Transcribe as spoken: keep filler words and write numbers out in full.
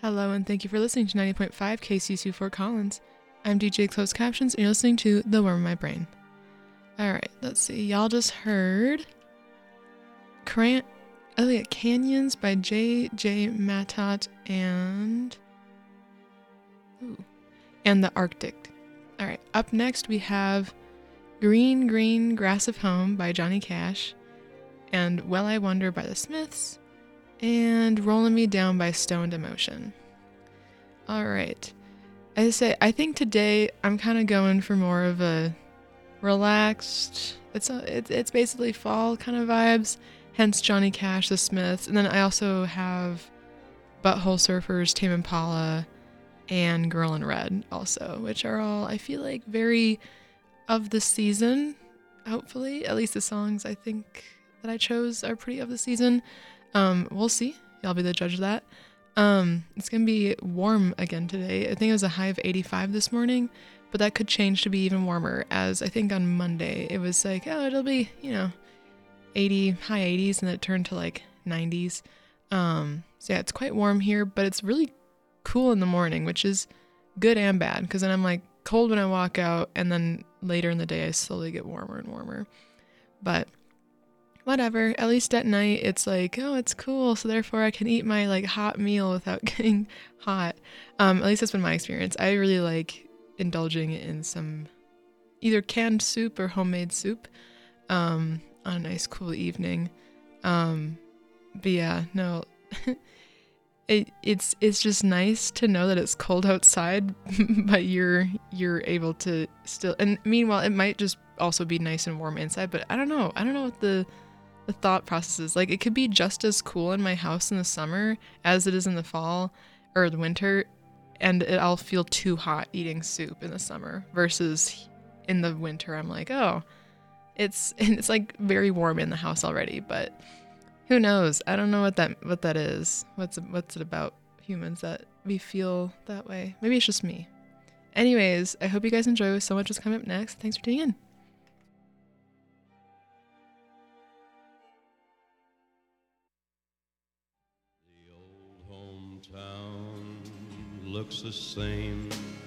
Hello, and thank you for listening to ninety point five K C C Fort Collins. I'm D J Closed Captions, and you're listening to The Worm in My Brain. Alright, let's see. Y'all just heard Cran- Elliott Canyons by J J Matot and... Ooh, and The Arctic. Alright, up next we have Green Green Grass of Home by Johnny Cash, and Well I Wonder by The Smiths, and Rolling Me Down by Stoned Emotion. Alright. I say, I think today I'm kind of going for more of a relaxed, it's a, it's, it's basically fall kind of vibes, hence Johnny Cash, The Smiths, and then I also have Butthole Surfers, Tame Impala, and Girl in Red also, which are all, I feel like, very of the season, hopefully. At least the songs I think that I chose are pretty of the season. Um, we'll see. Y'all be the judge of that. Um, it's gonna be warm again today. I think it was a high of eighty-five this morning, but that could change to be even warmer, as I think on Monday it was like, oh, it'll be, you know, eighty, high eighties, and then it turned to like nineties. Um, so yeah, it's quite warm here, but it's really cool in the morning, which is good and bad, because then I'm like cold when I walk out, and then later in the day I slowly get warmer and warmer. But whatever, at least at night it's like, oh, it's cool, so therefore I can eat my like hot meal without getting hot. Um, at least that's been my experience. I really like indulging in some either canned soup or homemade soup um, on a nice cool evening. Um, but yeah, no, it it's it's just nice to know that it's cold outside, but you're you're able to still. And meanwhile, it might just also be nice and warm inside. But I don't know. I don't know what the the thought processes. Like, it could be just as cool in my house in the summer as it is in the fall or the winter, and it, I'll feel too hot eating soup in the summer versus in the winter I'm like, oh, it's it's like very warm in the house already. But who knows? I don't know what that what that is. What's what's it about humans that we feel that way? Maybe it's just me. Anyways, I hope you guys enjoy so much what's coming up next. Thanks for tuning in. Looks the same